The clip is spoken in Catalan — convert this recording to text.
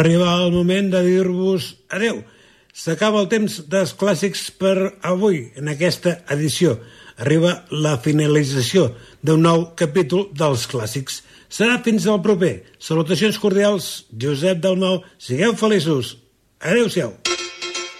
Arriba el moment de dir-vos adeu. S'acaba el temps dels clàssics per avui, en aquesta edició. Arriba la finalització d'un nou capítol dels clàssics. Serà fins al proper. Salutacions cordials, Josep Dalmau. Sigueu feliços. Adéu-siau.